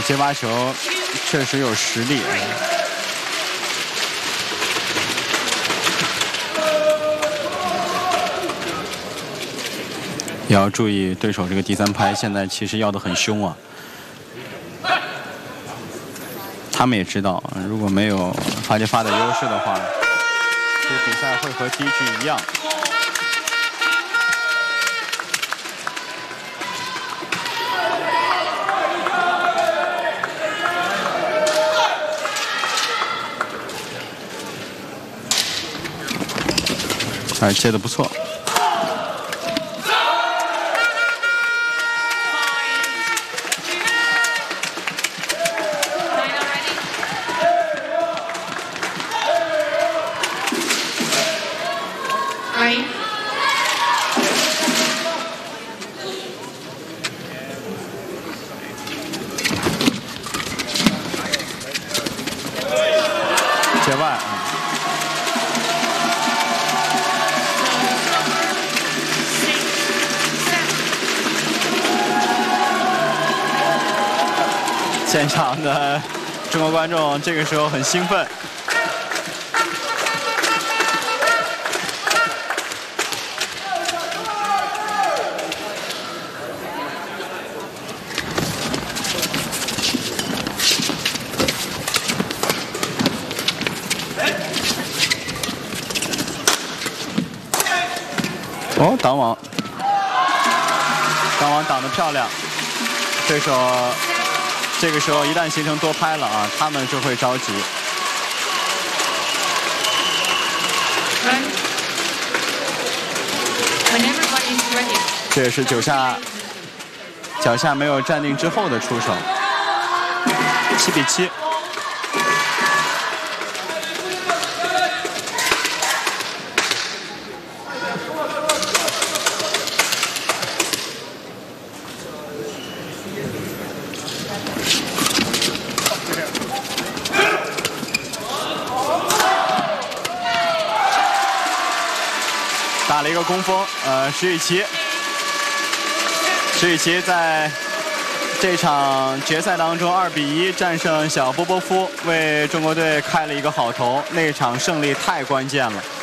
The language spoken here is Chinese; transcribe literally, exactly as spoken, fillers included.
接发球确实有实力。也要注意对手这个第三拍，现在其实要得很凶啊。他们也知道，如果没有发接发的优势的话，这个比赛会和第一局一样。 哎，接得不错。界外。 现场的中国观众这个时候很兴奋。哦，挡网，挡网挡得漂亮，对手。 这个时候一旦形成多拍了啊，他们就会着急。这也是九下脚下没有站定之后的出手，七比七。打了一个攻锋，呃，石宇奇，石宇奇在这场决赛当中二比一战胜小波波夫，为中国队开了一个好头。那场胜利太关键了。